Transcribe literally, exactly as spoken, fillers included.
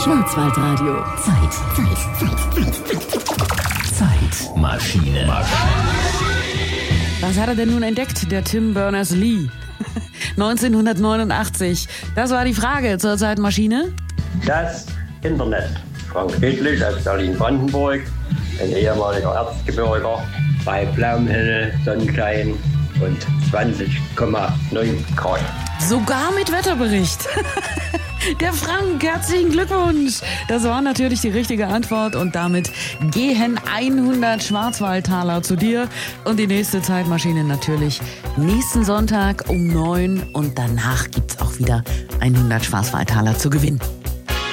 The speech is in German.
Schwarzwaldradio. Zeit. Zeit. Zeit. Zeit. Zeitmaschine. Was hat er denn nun entdeckt, der Tim Berners-Lee? neunzehnhundertneunundachtzig. Das war die Frage zur Zeitmaschine. Das Internet. Frank Hedlich aus Berlin-Brandenburg, ein ehemaliger Erzgebirger, bei blauem Himmel, Sonnenschein und zwanzig Komma neun Grad. Sogar mit Wetterbericht. Der Frank, herzlichen Glückwunsch. Das war natürlich die richtige Antwort und damit gehen hundert Schwarzwaldtaler zu dir und die nächste Zeitmaschine natürlich nächsten Sonntag um neun und danach gibt's auch wieder hundert Schwarzwaldtaler zu gewinnen.